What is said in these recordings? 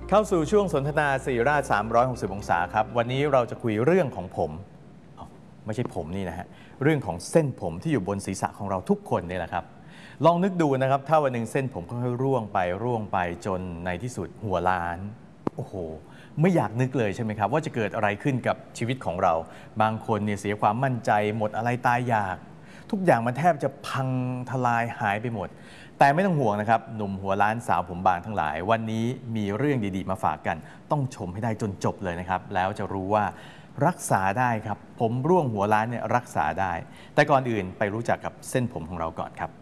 เข้าสู่ช่วงสนทนาศิริราช360 องศาครับวันนี้เราจะคุยเรื่องของผมไม่ใช่ผมนี่นะฮะเรื่องของเส้นผมที่อยู่บนศีรษะของเราทุกคนนี่แหละครับลองนึกดูนะครับถ้าวันหนึ่งเส้นผมค่อยๆร่วงไปจนในที่สุดหัวล้านโอ้โหไม่อยากนึกเลยใช่ไหมครับว่าจะเกิดอะไรขึ้นกับชีวิตของเราบางคนเนี่ยเสียความมั่นใจหมดอะไรตายอยากทุกอย่างมันแทบจะพังทลายหายไปหมดแต่ไม่ต้องห่วงนะครับหนุ่มหัวล้านสาวผมบางทั้งหลายวันนี้มีเรื่องดีๆมาฝากกันต้องชมให้ได้จนจบเลยนะครับแล้วจะรู้ว่ารักษาได้ครับผมร่วงหัวล้านเนี่ยรักษาได้แต่ก่อนอื่นไปรู้จักกับเส้นผมของเราก่อนครับ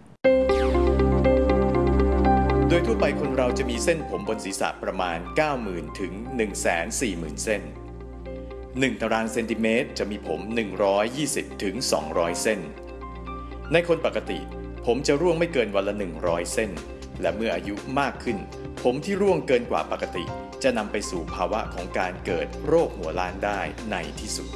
โดยทั่วไปคนเราจะมีเส้นผมบนศีรษะประมาณ 90,000 ถึง 140,000 เส้น1 ตารางเซนติเมตรจะมีผม 120 ถึง 200 เส้นในคนปกติผมจะร่วงไม่เกินวันละ100 เส้นและเมื่ออายุมากขึ้นผมที่ร่วงเกินกว่าปกติจะนำไปสู่ภาวะของการเกิดโรคหัวล้านได้ในที่สุด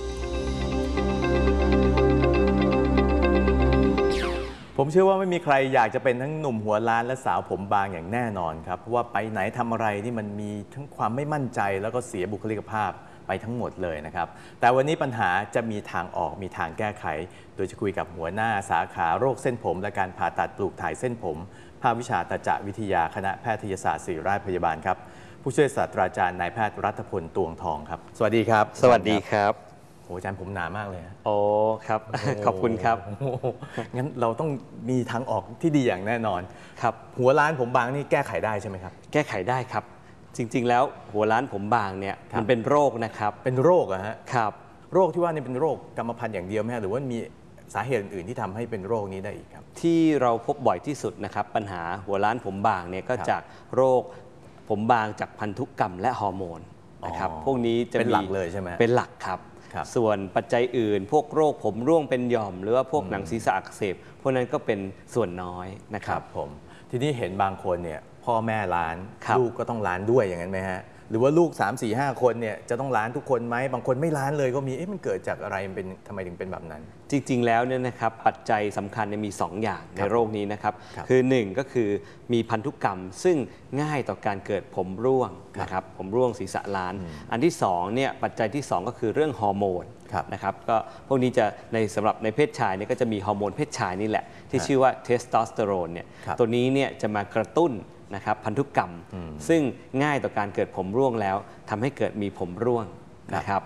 ผมเชื่อว่าไม่มีใครอยากจะเป็นทั้งหนุ่มหัวล้านและสาวผมบางอย่างแน่นอนครับเพราะว่าไปไหนทำอะไรนี่มันมีทั้งความไม่มั่นใจแล้วก็เสียบุคลิกภาพไปทั้งหมดเลยนะครับแต่วันนี้ปัญหาจะมีทางออกมีทางแก้ไขโดยจะคุยกับหัวหน้าสาขาโรคเส้นผมและการผ่าตัดปลูกถ่ายเส้นผมภาควิชาตจวิทยาคณะแพทยศาสตร์ศิริราชพยาบาลครับผู้ช่วยศาสตราจารย์นายแพทย์รัฐพลตวงทองครับสวัสดีครับสวัสดีครับโอ้อาจารย์ผมหนามากเลยโอ้ครับ ขอบคุณครับงั้นเราต้องมีทางออกที่ดีอย่างแน่นอนครับหัวล้านผมบางนี่แก้ไขได้ใช่ไหมครับแก้ไขได้ครับจริงๆแล้วหัวล้านผมบางเนี่ยมันเป็นโรคนะครับเป็นโรคอะฮะครับโรคที่ว่านี่เป็นโรคกรรมพันธุ์อย่างเดียวไหมหรือว่ามีสาเหตุอื่นๆที่ทำให้เป็นโรคนี้ได้อีกครับที่เราพบบ่อยที่สุดนะครับปัญหาหัวล้านผมบางเนี่ยก็จากโรคผมบางจากพันธุกรรมและฮอร์โมนนะครับพวกนี้จะเป็นหลักเลยใช่ไหมเป็นหลักครับส่วนปัจจัยอื่นพวกโรคผมร่วงเป็นหย่อมหรือว่าพวกหนังศีรษะอักเสบพวกนั้นก็เป็นส่วนน้อยนะครับผมทีนี้เห็นบางคนเนี่ยพ่อแม่ล้านลูกก็ต้องล้านด้วยอย่างนั้นไหมฮะหรือว่าลูก3 4 5 คนเนี่ยจะต้องล้านทุกคนไหมบางคนไม่ล้านเลยก็มีมันเกิดจากอะไรมันเป็นทำไมถึงเป็นแบบนั้นจริงๆแล้วเนี่ยนะครับปัจจัยสำคัญมี2 อย่างในโรคนี้นะครับคือ1ก็คือมีพันธุกรรมซึ่งง่ายต่อการเกิดผมร่วงนะครับผมร่วงศีรษะล้านอันที่2เนี่ยปัจจัยที่2ก็คือเรื่องฮอร์โมนนะครับก็พวกนี้จะสำหรับในเพศชายเนี่ยก็จะมีฮอร์โมนเพศชายนี่แหละที่ชื่อว่าเทสโทสเตอโรนเนี่ยตัวนี้เนี่ยจะมากระตุ้นนะครับพันธุกรรมซึ่งง่ายต่อการเกิดผมร่วงแล้วทำให้เกิดมีผมร่วงนะครับ